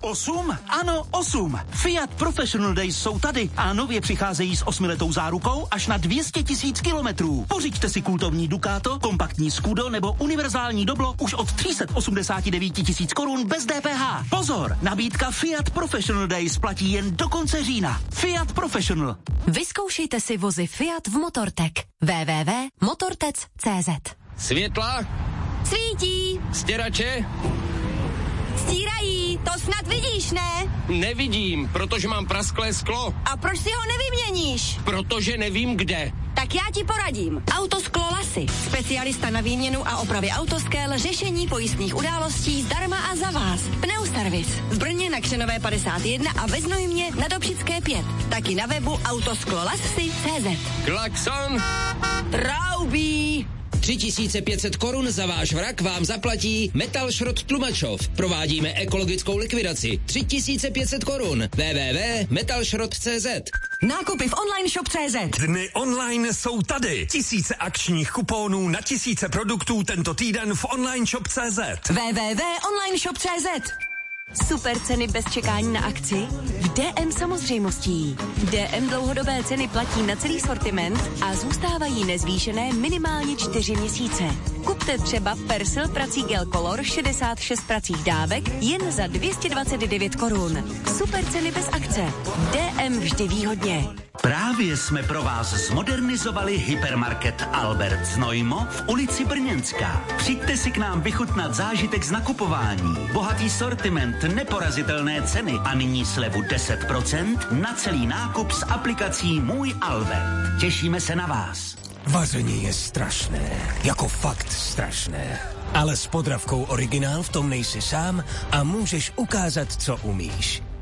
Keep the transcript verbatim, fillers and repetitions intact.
Osm? Ano, osm. Fiat Professional Days jsou tady a nově přicházejí s osmiletou zárukou až na dvě stě tisíc kilometrů. Pořiďte si kultovní Ducato, kompaktní Scudo nebo univerzální Doblo už od tři sta osmdesát devět tisíc korun bez D P H. Pozor, nabídka Fiat Professional Days platí jen do konce října. Fiat Professional. Vyzkoušejte si vozy Fiat v Motortech. w w w tečka motortec tečka c z. Světla? Svítí. Stěrače? Stírají, to snad vidíš, ne? Nevidím, protože mám prasklé sklo. A proč si ho nevyměníš? Protože nevím kde. Tak já ti poradím. Autosklo Lasy. Specialista na výměnu a opravy autoskel, řešení pojistných událostí zdarma a za vás. Pneuservis. V Brně na Křenové padesát jedna a ve Znojmě na Dobšické pět. Taky na webu autosklolasy tečka c z. Klakson. Traubí. tři tisíce pět set korun za váš vrak vám zaplatí Metal Šrot Tlumačov. Provádíme ekologickou likvidaci. tři tisíce pět set korun. w w w tečka metal šrot tečka c z. Nákupy v online shop tečka c z. Dny online jsou tady. Tisíce akčních kuponů na tisíce produktů tento týden v online shop tečka c z. w w w tečka online shop tečka c z. Super ceny bez čekání na akci? V D M samozřejmostí. D M dlouhodobé ceny platí na celý sortiment a zůstávají nezvýšené minimálně čtyři měsíce. Kupte třeba Persil prací Gel Color šedesát šest pracích dávek jen za dvě stě dvacet devět korun. Super ceny bez akce. D M vždy výhodně. Právě jsme pro vás zmodernizovali hypermarket Albert Znojmo v ulici Brněnská. Přijďte si k nám vychutnat zážitek z nakupování. Bohatý sortiment, neporazitelné ceny a nyní slevu deset procent na celý nákup s aplikací Můj Albert. Těšíme se na vás. Vaření je strašné, jako fakt strašné. Ale s Podravkou Originál v tom nejsi sám a můžeš ukázat, co umíš.